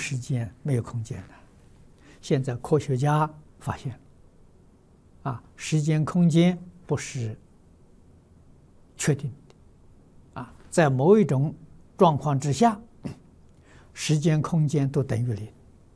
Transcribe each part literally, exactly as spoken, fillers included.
时间，没有空间了。现在科学家发现，啊，时间空间不是确定的，啊，在某一种状况之下，时间空间都等于零，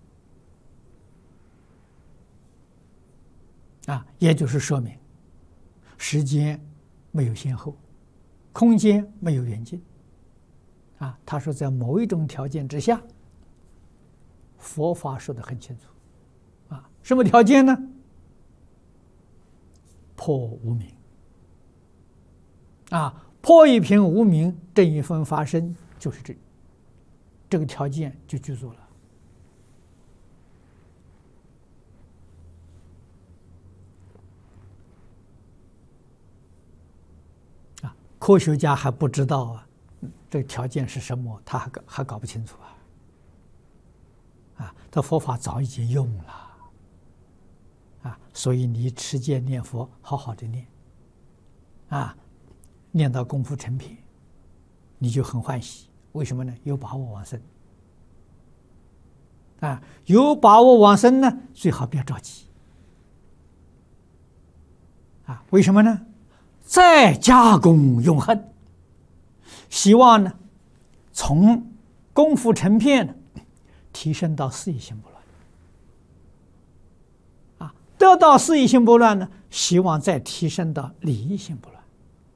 啊，也就是说明，时间没有先后，空间没有远近，啊，他说在某一种条件之下，佛法说得很清楚，啊，什么条件呢？破无明，啊，破一品无明，正一分发生，就是这这个条件就具足了。啊，科学家还不知道啊，这个条件是什么，他还搞还搞不清楚啊。啊，这佛法早已经用了。啊，所以你持戒念佛，好好的念，啊，念到功夫成品，你就很欢喜。为什么呢？有把握往生。啊，有把握往生呢，最好不要着急。啊，为什么呢？再加功永恒，希望呢，从功夫成片呢，提升到四意心不乱。得到四意心不乱呢，希望再提升到理意心不乱。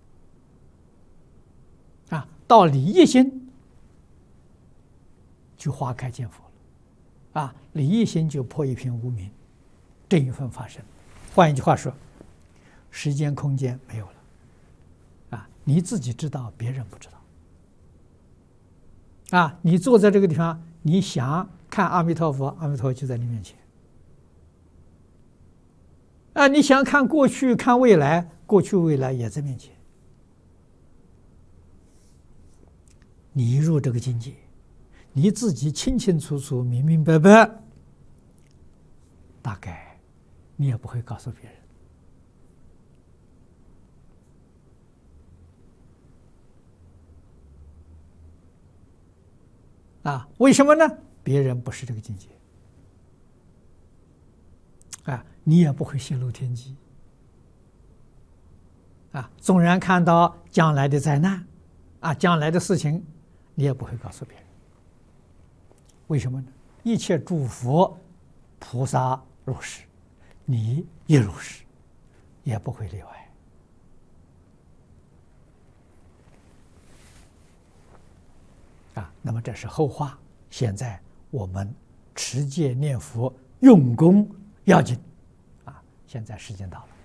啊，到理意心就花开见佛了，啊，理意心就破一品无明，正一分发生。换一句话说，时间空间没有了，啊，你自己知道，别人不知道。啊，你坐在这个地方，你想看阿弥陀佛，阿弥陀佛就在你面前。啊，你想看过去，看未来，过去未来也在面前。你一入这个境界，你自己清清楚楚、明明白白，大概你也不会告诉别人。啊，为什么呢？别人不是这个境界。啊，你也不会泄露天机。啊，纵然看到将来的灾难，啊，将来的事情，你也不会告诉别人。为什么呢？一切诸佛菩萨如是，你也如是，也不会例外。啊，那么这是后话。现在我们持戒念佛，用功要紧，啊！现在时间到了。